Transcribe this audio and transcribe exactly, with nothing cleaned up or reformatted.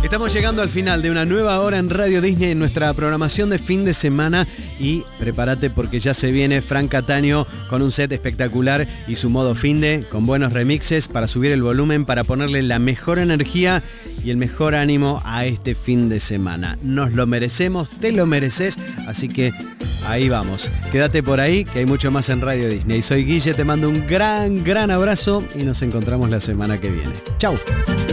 Estamos llegando al final de una nueva hora en Radio Disney en nuestra programación de fin de semana y prepárate porque ya se viene Frank Cataño con un set espectacular y su modo finde con buenos remixes para subir el volumen, para ponerle la mejor energía y el mejor ánimo a este fin de semana. Nos lo merecemos, te lo mereces, así que ahí vamos. Quédate por ahí que hay mucho más en Radio Disney. Soy Guille, te mando un gran, gran abrazo y nos encontramos la semana que viene. Chau.